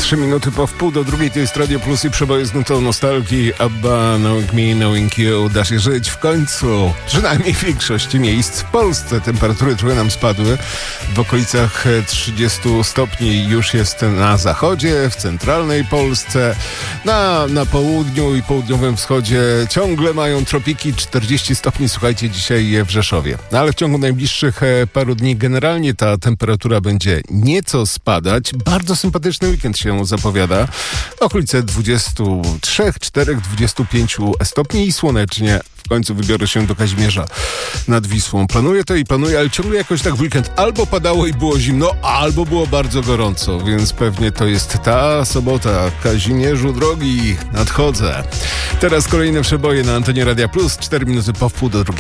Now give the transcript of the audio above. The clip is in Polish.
3 minuty po wpół do drugiej, to jest Radio Plus i przeboje z nutą nostalgii. Abba, Knowing Me, Knowing You. Da się żyć w końcu. Przynajmniej w większości miejsc w Polsce. Temperatury trochę nam spadły. W okolicach 30 stopni już jest na zachodzie, w centralnej Polsce. Na południu i południowym wschodzie ciągle mają tropiki. 40 stopni, słuchajcie, dzisiaj w Rzeszowie. No ale w ciągu najbliższych paru dni generalnie ta temperatura będzie nieco spadać. Bardzo sympatyczny weekend się zapowiada. Okolice 23, 4, 25 stopni i słonecznie. W końcu wybiorę się do Kazimierza nad Wisłą. Planuję to i planuję, ale ciągle jakoś tak w weekend albo padało i było zimno, albo było bardzo gorąco, więc pewnie to jest ta sobota. Kazimierzu drogi, nadchodzę. Teraz kolejne przeboje na antenie Radia Plus, 4 minuty po wpół do drugiej.